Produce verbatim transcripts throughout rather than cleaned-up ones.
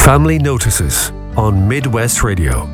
Family Notices on Midwest Radio.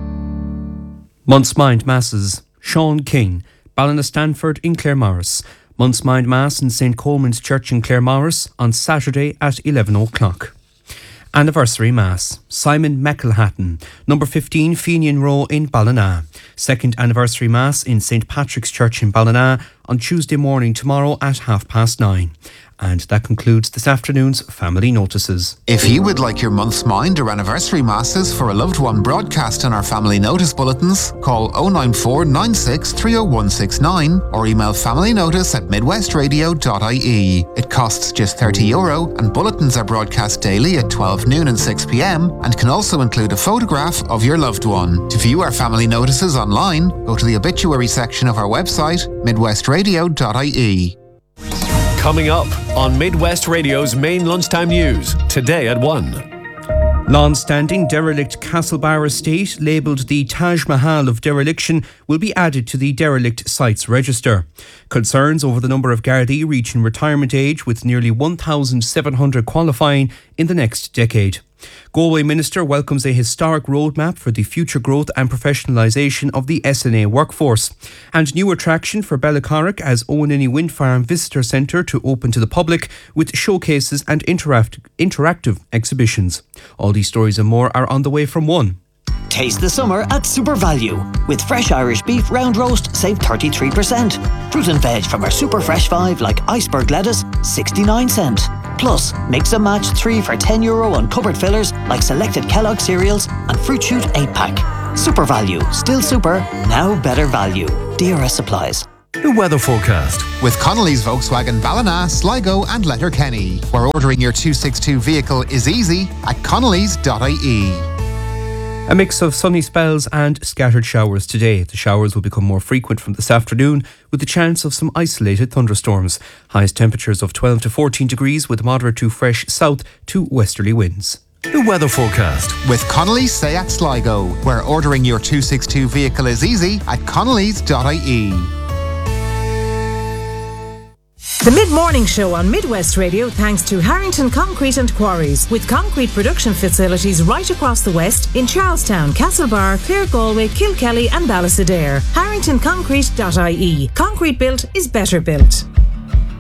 Month's Mind Masses. Sean King, Ballinastanford in Claremorris. Month's Mind Mass in Saint Coleman's Church in Claremorris on Saturday at eleven o'clock. Anniversary Mass. Simon McElhatton, number fifteen Fenian Row in Ballina. Second Anniversary Mass in Saint Patrick's Church in Ballina on Tuesday morning tomorrow at half past nine. And that concludes this afternoon's Family Notices. If you would like your month's mind or anniversary masses for a loved one broadcast on our Family Notice bulletins, call oh nine four nine six three oh one six nine or email familynotice at midwestradio dot I E. It costs just thirty euro and bulletins are broadcast daily at twelve noon and six p.m. and can also include a photograph of your loved one. To view our Family Notices online, go to the obituary section of our website, midwestradio dot I E. Coming up on Midwest Radio's main lunchtime news, today at one. Long-standing derelict Castlebar estate, labelled the Taj Mahal of dereliction, will be added to the derelict sites register. Concerns over the number of Gardaí reaching retirement age, with nearly one thousand seven hundred qualifying in the next decade. Galway Minister welcomes a historic roadmap for the future growth and professionalisation of the S N A workforce. And new attraction for Bellacarrick as Owenini Wind Farm Visitor Centre to open to the public with showcases and interact- interactive exhibitions. All these stories and more are on the way from one. Taste the summer at Super Value. With fresh Irish beef round roast, save thirty-three percent. Fruit and veg from our super fresh five like iceberg lettuce, sixty-nine cent. Plus, mix and match three for ten euro on cupboard fillers like selected Kellogg cereals and Fruit Shoot eight pack. Super Value. Still super, now better value. D R S supplies. The weather forecast. With Connolly's Volkswagen Ballina, Sligo and Letterkenny, where ordering your two sixty-two vehicle is easy at connellys dot I E. A mix of sunny spells and scattered showers today. The showers will become more frequent from this afternoon with the chance of some isolated thunderstorms. Highest temperatures of twelve to fourteen degrees with moderate to fresh south to westerly winds. The weather forecast. With Connolly's Seat Sligo, where ordering your two sixty-two vehicle is easy at connellys dot I E. The Mid-Morning Show on Midwest Radio thanks to Harrington Concrete and Quarries, with concrete production facilities right across the West in Charlestown, Castlebar, Clare Galway, Kilkelly and Ballysadare. Harrington Concrete dot I E. Concrete built is better built.